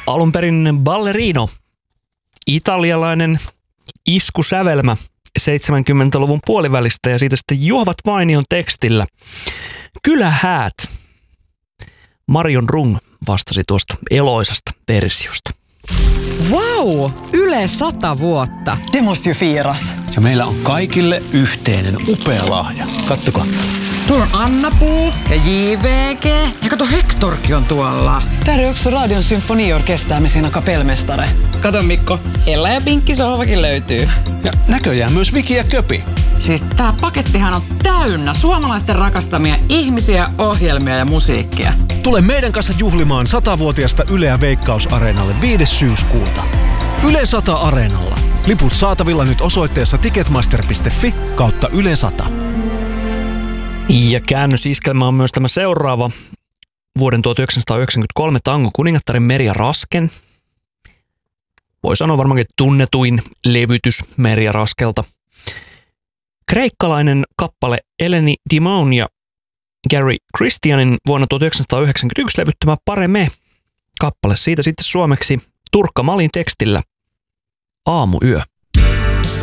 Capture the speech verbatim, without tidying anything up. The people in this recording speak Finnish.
Alun perin ballerino, italialainen iskusävelmä seitsemänkymmentäluvun puolivälistä ja siitä sitten Juhovat Vainion tekstillä. Kylähäät. Marion Rung vastasi tuosta eloisasta versiosta. Vau! Yle sata vuotta. Det måste ju firas. Ja meillä on kaikille yhteinen upea lahja. Kattokaa. Tuolla on Anna-Puu ja J V G. Ja kato, Hektorkin on tuolla. Där är också Radion symfoniorkester med sina kapellmästare. Kato Mikko, Ella ja Pinkki sohvakin löytyy. Ja näköjään myös Viki ja Köpi. Siis tää pakettihan on täynnä suomalaisten rakastamia ihmisiä, ohjelmia ja musiikkia. Tule meidän kanssa juhlimaan satavuotiasta Yleä Veikkaus-areenalle viides syyskuuta. Yle sata Areenalla. Liput saatavilla nyt osoitteessa ticketmaster piste fi kautta Yle sata. Ja käännösiskelmä on myös tämä seuraava. Vuoden tuhatyhdeksänsataayhdeksänkymmentäkolme tango kuningattaren Merja Rasken. Voi sanoa varmaankin tunnetuin levytys Merja Raskelta. Kreikkalainen kappale Eleni Dimon ja Gary Christianin vuonna tuhatyhdeksänsataayhdeksänkymmentäyksi levyttämä Pare me kappale. Siitä sitten suomeksi Turkka Malin tekstillä Aamuyö.